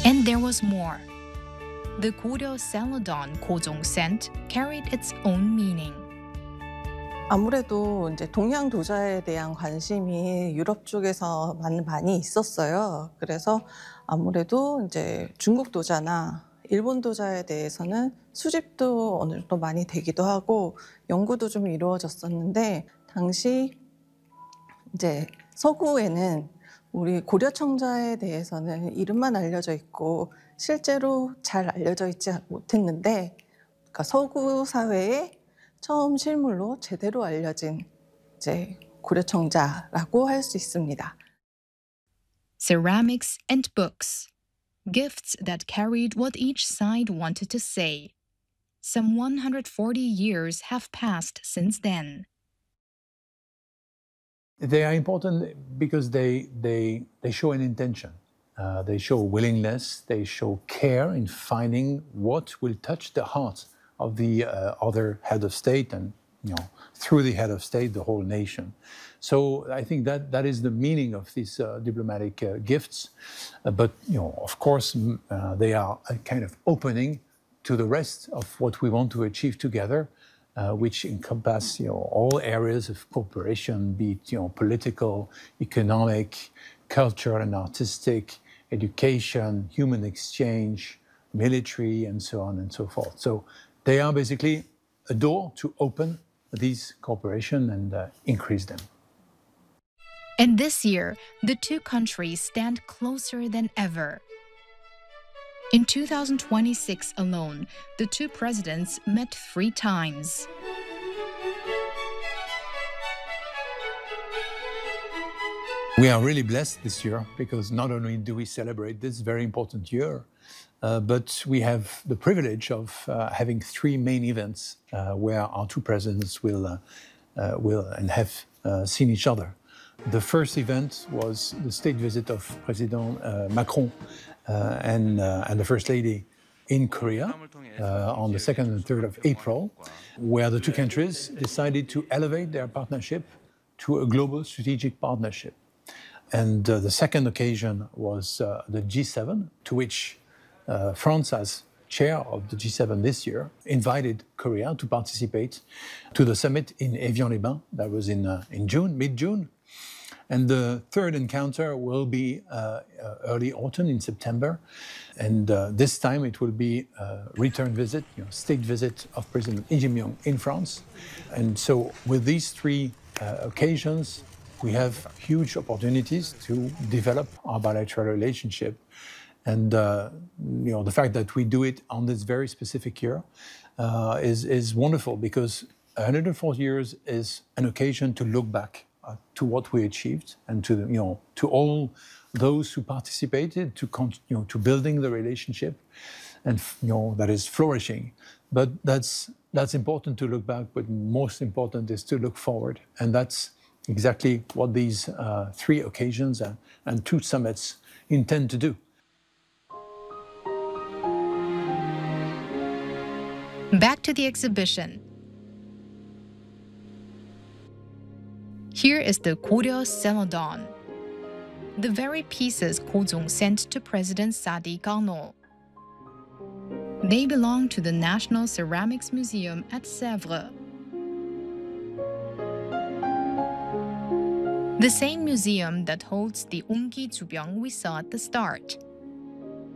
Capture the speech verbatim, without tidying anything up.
And there was more. The Goryeo Celadon Gojong scent carried its own meaning. 아무래도 이제 동양 도자에 대한 관심이 유럽 쪽에서 많이 많이 있었어요. 그래서 아무래도 이제 중국 도자나 일본 도자에 대해서는 수집도 어느 정도 많이 되기도 하고 연구도 좀 이루어졌었는데 당시 이제 서구에는 우리 고려 청자에 대해서는 이름만 알려져 있고 실제로 잘 알려져 있지 못했는데 그러니까 서구 사회에 처음 실물로 제대로 알려진 이제 고려 청자라고 할 수 있습니다. Ceramics and books, gifts that carried what each side wanted to say. Some one hundred forty years have passed since then. They are important because they, they, they show an intention. Uh, they show willingness, they show care in finding what will touch the heart of the uh, other head of state and, you know, through the head of state, the whole nation. So I think that that is the meaning of these uh, diplomatic uh, gifts. Uh, but, you know, of course, uh, they are a kind of opening to the rest of what we want to achieve together, uh, which encompass, you know, all areas of cooperation, be it, you know, political, economic, cultural and artistic, education, human exchange, military, and so on and so forth. So they are basically a door to open these cooperation and uh, increase them. And this year, the two countries stand closer than ever. In two thousand twenty-six alone, the two presidents met three times. We are really blessed this year because not only do we celebrate this very important year, uh, but we have the privilege of uh, having three main events uh, where our two presidents will, uh, uh, will and have uh, seen each other. The first event was the state visit of President uh, Macron uh, and, uh, and the First Lady in Korea uh, on the second and third of April, where the two countries decided to elevate their partnership to a global strategic partnership. And uh, the second occasion was uh, the G seven, to which uh, France, as chair of the G seven this year, invited Korea to participate to the summit in Évian-les-Bains. That was in, uh, in June, mid-June. And the third encounter will be uh, uh, early autumn in September. And uh, this time it will be a return visit, you know, state visit of President Lee Jae-myung in France. And so with these three uh, occasions, we have huge opportunities to develop our bilateral relationship. And uh, you know, the fact that we do it on this very specific year uh, is, is wonderful because one hundred forty years is an occasion to look back uh, to what we achieved and to, you know, to all those who participated to, you know, to building the relationship and, you know, that is flourishing. But that's, that's important to look back, but most important is to look forward. And that's exactly what these uh, three occasions and, and two summits intend to do. Back to the exhibition. Here is the Goryeo Celadon, the very pieces Gojong sent to President Sadi Carnot. They belong to the National Ceramics Museum at Sèvres. The same museum that holds the Onggi Zubyong we saw at the start.